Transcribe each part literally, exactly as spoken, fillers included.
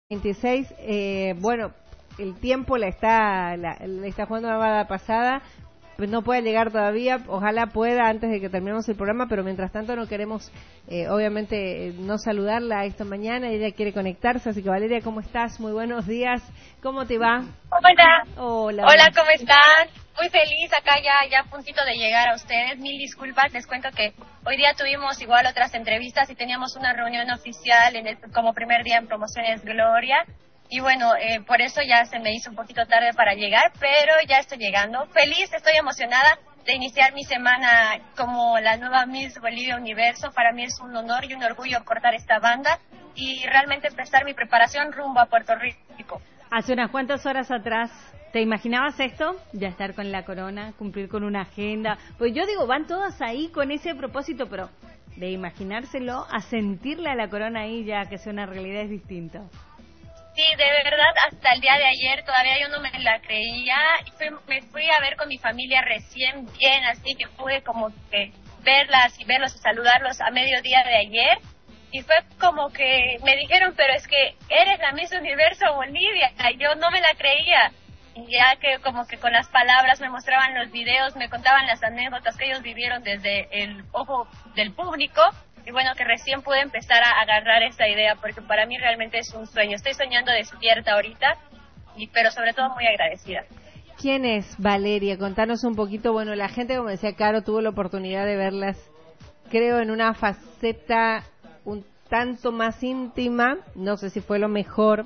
veintiséis, eh, bueno, el tiempo la está, la, le está jugando una mala pasada, pues no puede llegar todavía, ojalá pueda antes de que terminemos el programa, pero mientras tanto no queremos, eh, obviamente, eh, no saludarla esta mañana, ella quiere conectarse, así que Valeria, ¿cómo estás? Muy buenos días, ¿cómo te va? Hola. Hola. Hola, ¿cómo están? Muy feliz acá ya, ya a puntito de llegar a ustedes. Mil disculpas, les cuento que hoy día tuvimos igual otras entrevistas y teníamos una reunión oficial en el, como primer día en Promociones Gloria. Y bueno, eh, por eso ya se me hizo un poquito tarde para llegar, pero ya estoy llegando. Feliz, estoy emocionada de iniciar mi semana como la nueva Miss Bolivia Universo. Para mí es un honor y un orgullo cortar esta banda y realmente empezar mi preparación rumbo a Puerto Rico. Hace unas cuantas horas atrás, ¿te imaginabas esto? Ya estar con la corona, cumplir con una agenda. Pues yo digo, van todas ahí con ese propósito, pero de imaginárselo a sentirle a la corona ahí ya que sea una realidad es distinto. Sí, de verdad, hasta el día de ayer todavía yo no me la creía. Y fui, me fui a ver con mi familia recién bien, así que pude como que verlas y verlos y saludarlos a mediodía de ayer. Y fue como que me dijeron, pero es que eres la Miss Universo Bolivia. Y yo no me la creía. Y ya que como que con las palabras me mostraban los videos, me contaban las anécdotas que ellos vivieron desde el ojo del público. Y bueno, que recién pude empezar a agarrar esa idea, porque para mí realmente es un sueño. Estoy soñando despierta ahorita, y pero sobre todo muy agradecida. ¿Quién es Valeria? Contanos un poquito. Bueno, la gente, como decía Caro, tuvo la oportunidad de verlas, creo, en una faceta un tanto más íntima. No sé si fue lo mejor,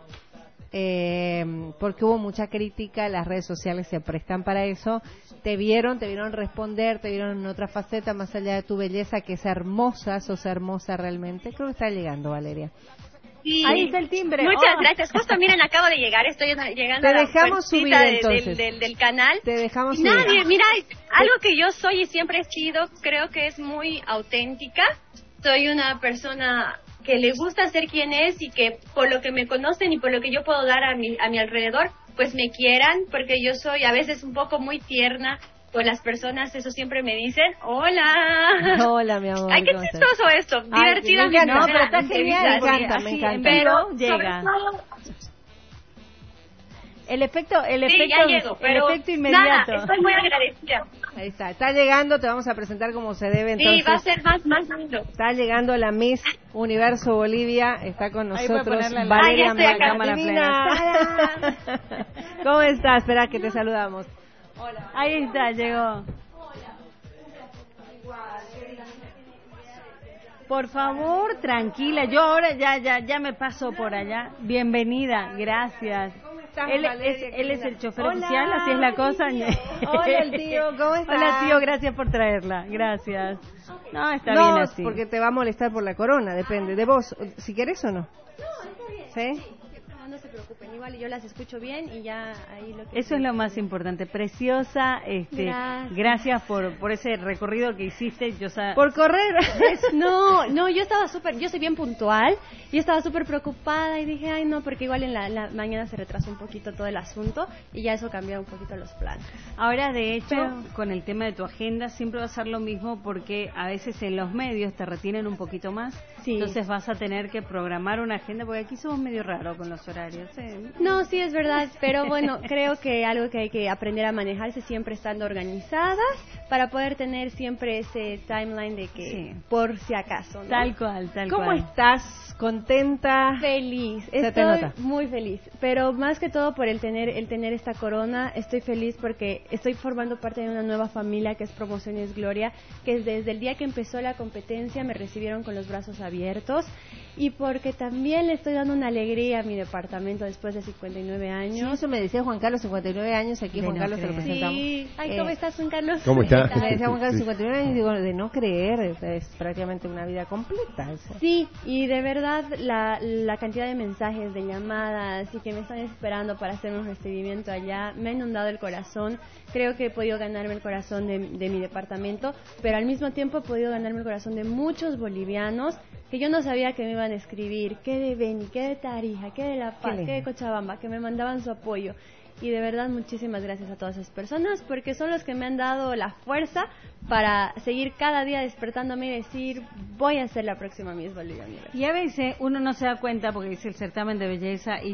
eh, porque hubo mucha crítica, las redes sociales se prestan para eso. Te vieron, te vieron responder, te vieron en otra faceta, más allá de tu belleza, que es hermosa, sos hermosa realmente. Creo que está llegando, Valeria. Sí. Ahí está el timbre. Muchas Oh. gracias. Justo, miren, acabo de llegar, estoy llegando te a la dejamos subir, de, entonces. del, del, del canal. Te dejamos y subir. Nadie, mira, algo que yo soy y siempre he sido, creo que es muy auténtica. Soy una persona que le gusta ser quien es y que por lo que me conocen y por lo que yo puedo dar a mi, a mi alrededor, pues me quieran, porque yo soy a veces un poco muy tierna con las personas, eso siempre me dicen, hola. Hola, mi amor. Ay, qué chistoso esto, Ay, divertida. me encanta, no, pero está genial. Me encanta, Así, me encanta. Pero Pero llega. todo, El efecto, el sí, efecto, ya llego, pero el efecto inmediato. nada, estoy muy agradecida. Ahí está, está llegando, te vamos a presentar como se debe, entonces. Sí, va a ser más, más lindo. Está llegando la Miss Universo Bolivia, está con Ahí puede nosotros ponerla en la- Valeria Ah, ya estoy acá. Cámara Divina. Plena. ¿Cómo estás? Espera que te saludamos. Hola. Ahí está, llegó. Por favor, tranquila. Yo ahora ya, ya, ya me paso por allá. Bienvenida, gracias. ¿Cómo estás, Él Valeria? es, él es el chofer Hola, oficial, así es la cosa. Hola, el tío, ¿cómo estás? Hola, tío, gracias por traerla. Gracias. No, está no, bien así. porque te va a molestar por la corona, depende de vos, si querés o no. No, está bien. ¿Sí? No, no se preocupen, igual yo las escucho bien y ya ahí lo que... Eso es lo más importante. Preciosa, este, Gracias. gracias por, por ese recorrido que hiciste. Yo sa- Por correr. No, no, yo estaba súper, yo soy bien puntual, yo estaba súper preocupada y dije, ay no, porque igual en la, la mañana se retrasó un poquito todo el asunto y ya eso cambió un poquito los planes. Ahora, de hecho, Pero- con el tema de tu agenda siempre va a ser lo mismo porque a veces en los medios te retienen un poquito más. Sí. Entonces vas a tener que programar una agenda porque aquí somos medio raros con los horarios. ¿eh? No, sí es verdad, pero bueno, creo que algo que hay que aprender a manejarse siempre estando organizadas para poder tener siempre ese timeline de que Sí. por si acaso, ¿no? Tal cual, tal ¿Cómo cual. estás? ¿Contenta? Feliz, Se te estoy nota. muy feliz, pero más que todo por el tener el tener esta corona, estoy feliz porque estoy formando parte de una nueva familia que es Promociones Gloria, que desde el día que empezó la competencia me recibieron con los brazos abiertos y porque también le estoy dando una alegría a mi departamento después de cincuenta y nueve Sí, años. eso me decía Juan Carlos, cincuenta y nueve años, aquí De Juan no Carlos te lo creer. presentamos. Sí, ay, ¿cómo Eh, estás, Juan Carlos? ¿Cómo está? Me decía Juan Carlos, cincuenta y nueve años, y digo, de no creer, es, es prácticamente una vida completa. Eso. Sí, y de verdad la, la cantidad de mensajes, de llamadas y que me están esperando para hacer un recibimiento allá me ha inundado el corazón. Creo que he podido ganarme el corazón de, de mi departamento, pero al mismo tiempo he podido ganarme el corazón de muchos bolivianos que yo no sabía que me iban a escribir, que de Beni, que de Tarija, que de La Paz, Qué que de Cochabamba, que me mandaban su apoyo. Y de verdad muchísimas gracias a todas esas personas porque son los que me han dado la fuerza para seguir cada día despertándome y decir voy a ser la próxima Miss Bolivia Universo. Y a veces uno no se da cuenta porque dice el certamen de belleza y